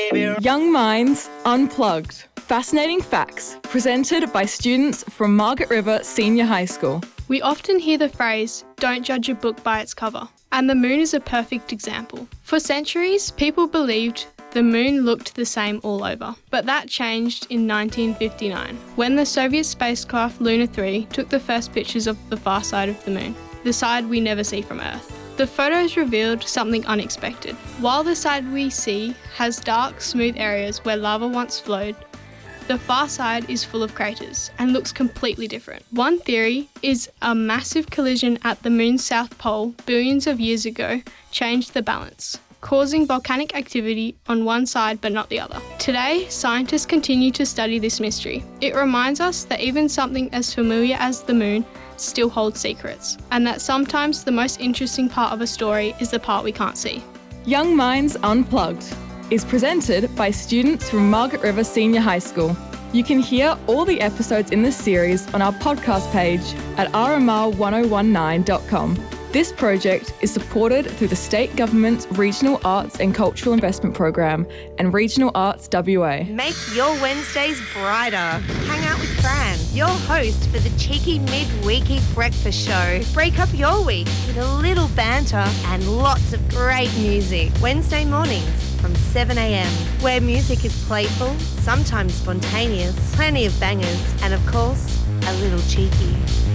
Young Minds Unplugged. Fascinating facts presented by students from Margaret River Senior High School. We often hear the phrase, "Don't judge a book by its cover," and the moon is a perfect example. For centuries, people believed the moon looked the same all over, but that changed in 1959, when the Soviet spacecraft Luna 3 took the first pictures of the far side of the moon, the side we never see from Earth. The photos revealed something unexpected. While the side we see has dark, smooth areas where lava once flowed, the far side is full of craters and looks completely different. One theory is a massive collision at the moon's south pole billions of years ago changed the balance, causing volcanic activity on one side but not the other. Today, scientists continue to study this mystery. It reminds us that even something as familiar as the moon still holds secrets, and that sometimes the most interesting part of a story is the part we can't see. Young Minds Unplugged is presented by students from Margaret River Senior High School. You can hear all the episodes in this series on our podcast page at rmr1019.com. This project is supported through the State Government's Regional Arts and Cultural Investment Program and Regional Arts WA. Make your Wednesdays brighter. Hang out with Fran, your host for the cheeky mid-weeky breakfast show. Break up your week with a little banter and lots of great music. Wednesday mornings from 7 a.m, where music is playful, sometimes spontaneous, plenty of bangers, and of course, a little cheeky.